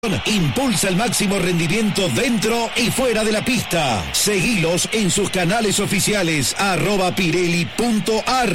Impulsa el máximo rendimiento dentro y fuera de la pista. Seguilos en sus canales oficiales @pirelli.ar.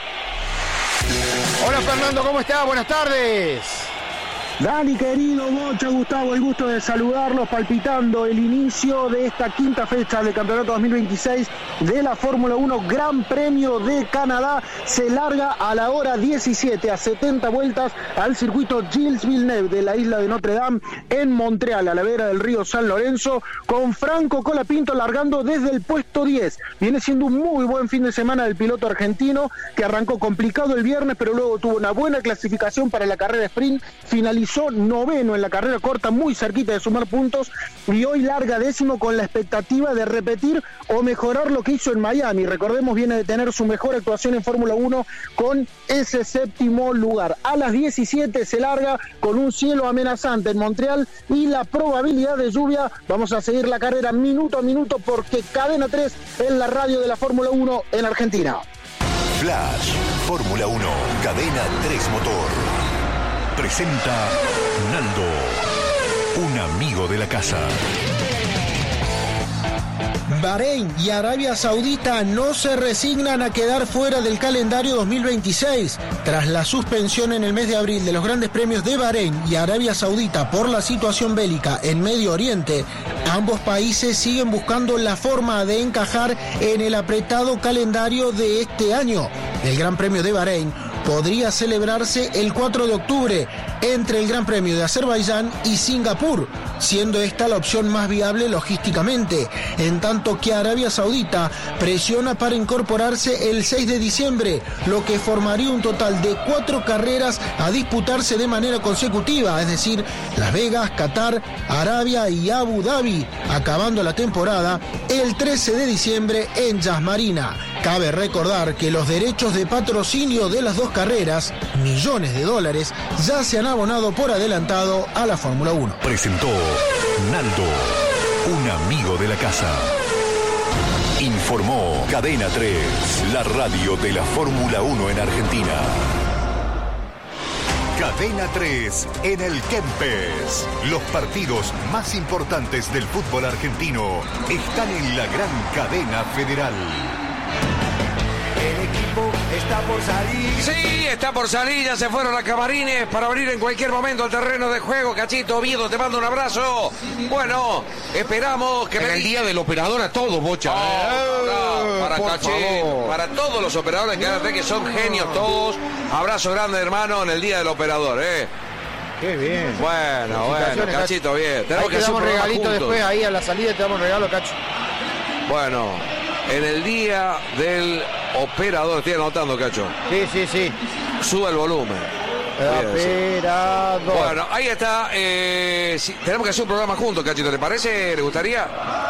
Hola Fernando, ¿cómo estás? Buenas tardes. Dani, querido, Bocha, Gustavo, el gusto de saludarlos, palpitando el inicio de esta quinta fecha del Campeonato 2026 de la Fórmula 1 Gran Premio de Canadá. Se larga a la hora 17, a 70 vueltas, al circuito Gilles Villeneuve de la isla de Notre Dame, en Montreal, a la vera del río San Lorenzo, con Franco Colapinto largando desde el puesto 10. Viene siendo un muy buen fin de semana del piloto argentino, que arrancó complicado el viernes, pero luego tuvo una buena clasificación para la carrera sprint, finalizó noveno en la carrera corta, muy cerquita de sumar puntos, y hoy larga décimo con la expectativa de repetir o mejorar lo que hizo en Miami. Recordemos, viene de tener su mejor actuación en Fórmula 1 con ese séptimo lugar. A las 17 se larga con un cielo amenazante en Montreal y la probabilidad de lluvia. Vamos a seguir la carrera minuto a minuto, porque Cadena 3 es la radio de la Fórmula 1 en Argentina. Flash, Fórmula 1, Cadena 3 Motor. Presenta Naldo, un amigo de la casa. Bahrein y Arabia Saudita no se resignan a quedar fuera del calendario 2026. Tras la suspensión en el mes de abril de los grandes premios de Bahrein y Arabia Saudita por la situación bélica en Medio Oriente, ambos países siguen buscando la forma de encajar en el apretado calendario de este año. El Gran Premio de Bahrein podría celebrarse el 4 de octubre entre el Gran Premio de Azerbaiyán y Singapur, siendo esta la opción más viable logísticamente, en tanto que Arabia Saudita presiona para incorporarse el 6 de diciembre, lo que formaría un total de 4 carreras a disputarse de manera consecutiva, es decir, Las Vegas, Qatar, Arabia y Abu Dhabi, acabando la temporada el 13 de diciembre en Yas Marina. Cabe recordar que los derechos de patrocinio de las dos carreras, millones de dólares, ya se han abonado por adelantado a la Fórmula 1. Presentó Naldo, un amigo de la casa. Informó Cadena 3, la radio de la Fórmula 1 en Argentina. Cadena 3 en el Kempes. Los partidos más importantes del fútbol argentino están en la gran cadena federal. El equipo está por salir. Sí, está por salir, ya se fueron a Camarines para abrir en cualquier momento el terreno de juego. Cachito Oviedo, te mando un abrazo. Bueno, esperamos que... En el día del operador a todos, Bocha. Para Cachito, para todos los operadores que son genios todos. Abrazo grande, hermano, en el día del operador, Qué bien. Bueno, Cachito, bien. Tenemos que dar un regalito después, ahí a la salida te damos un regalo, Cacho. Bueno, en el día del operador, estoy anotando, Cacho. Sí. Sube el volumen. Operador. Bueno, ahí está. Tenemos que hacer un programa juntos, Cachito, ¿te parece? ¿Le gustaría?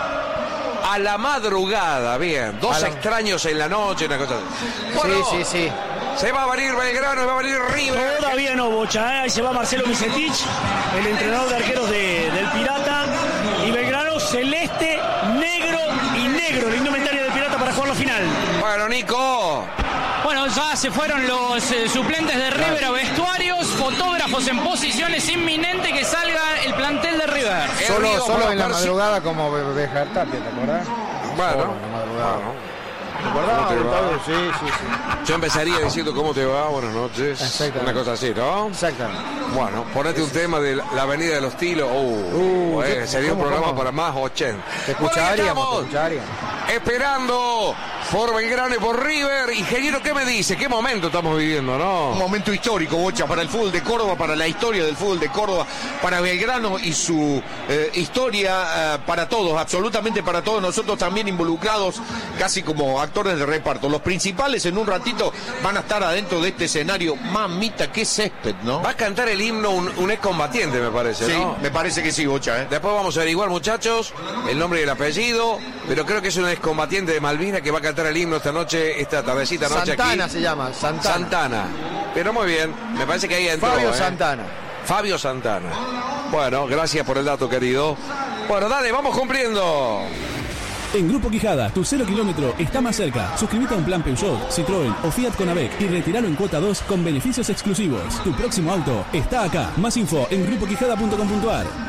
A la madrugada, bien. Dos extraños en la noche, una cosa así. Bueno, Sí. Se va a venir Belgrano, va a venir River. Todavía no, Bocha, ahí se va Marcelo Misetich, el entrenador de arqueros del Pirata. Y Belgrano celeste, negro y negro, la indumentaria del Pirata para jugar la final. Bueno, Nico. Bueno, ya se fueron los suplentes de River a vestuarios, fotógrafos en posiciones, inminente que salga el plantel de River. Solo en la madrugada como Bejar Tapia, ¿te acordás? Bueno, Solo en la madrugada. ¿Te acordás, Gustavo? Sí. Yo empezaría diciendo cómo te va, buenas noches. Una cosa así, ¿no? Exactamente. Bueno, ponete un tema de la Avenida de los Tilos. Sería un programa para más 80. Te escucharíamos. Esperando por Belgrano y por River. Ingeniero, ¿qué me dice? ¿Qué momento estamos viviendo, no? Un momento histórico, Bocha, para el fútbol de Córdoba, para la historia del fútbol de Córdoba, para Belgrano y su historia, para todos, absolutamente para todos, nosotros también involucrados, casi como actores de reparto. Los principales en un ratito van a estar adentro de este escenario. Mamita, qué césped, ¿no? Va a cantar el himno un excombatiente, me parece, ¿no? Sí, me parece que sí, Bocha, Después vamos a averiguar, muchachos, el nombre y el apellido, pero creo que es un excombatiente de Malvinas que va a cantar el himno esta noche, esta tardecita noche Santana aquí. se llama, Santana. Pero muy bien, me parece que ahí entró. Fabio Santana. Bueno, gracias por el dato, querido. Bueno, dale, vamos cumpliendo. En Grupo Quijada, tu 0 kilómetro está más cerca. Suscríbete a un plan Peugeot, Citroën o Fiat con AVEC y retiralo en cuota 2 con beneficios exclusivos. Tu próximo auto está acá. Más info en grupoquijada.com.ar.